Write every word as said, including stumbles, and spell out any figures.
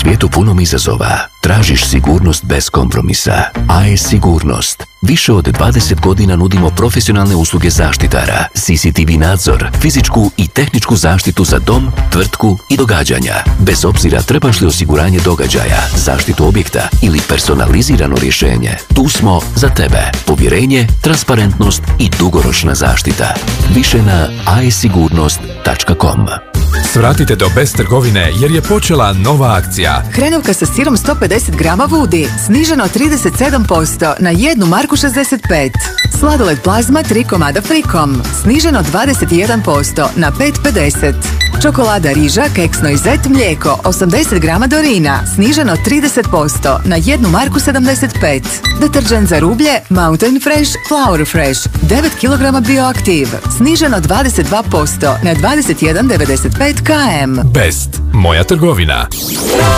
svijetu punom izazova, tražiš sigurnost bez kompromisa. A E Sigurnost. Više od dvadeset godina nudimo profesionalne usluge zaštitara, C C T V nadzor, fizičku i tehničku zaštitu za dom, tvrtku i događanja. Bez obzira trebaš li osiguranje događaja, zaštitu objekta ili personalizirano rješenje, tu smo za tebe. Povjerenje, transparentnost i dugoročna zaštita. Više na a e sigurnost tačka com. Svratite do Best trgovine jer je počela nova akcija. Hrenovka sa sirom sto pedeset grama Vudi, sniženo trideset sedam posto na jednu marku šezdeset pet. Sladoled plazma tri komada frikom, sniženo dvadeset jedan posto na pet pedeset. Čokolada riža, keksno i zet mlijeko, osamdeset grama Dorina, sniženo trideset posto na jednu marku sedamdeset pet. Deterđent za rublje Mountain Fresh, Flower Fresh, devet kilograma Bioaktiv, sniženo dvadeset dva posto na dvadeset jedan devedeset pet km. Best, moja trgovina.